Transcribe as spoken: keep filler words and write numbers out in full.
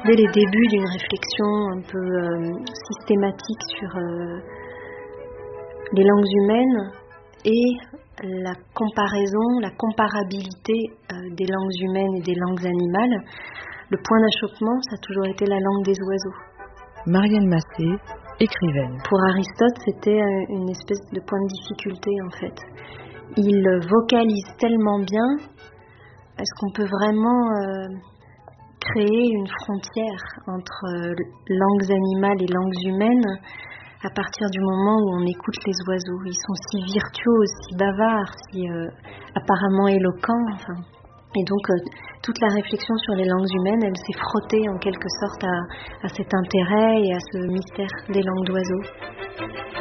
dès les débuts d'une réflexion un peu euh, systématique sur euh, les langues humaines et la comparaison, la comparabilité euh, des langues humaines et des langues animales. Le point d'achoppement, ça a toujours été la langue des oiseaux. Marielle Massé, écrivaine. Pour Aristote, c'était une espèce de point de difficulté en fait. Il vocalise tellement bien, est-ce qu'on peut vraiment euh, créer une frontière entre euh, langues animales et langues humaines à partir du moment où on écoute les oiseaux? Ils sont si virtuoses, si bavards, si euh, apparemment éloquents. Enfin. Et donc, euh, toute la réflexion sur les langues humaines, elle s'est frottée en quelque sorte à, à cet intérêt et à ce mystère des langues d'oiseaux.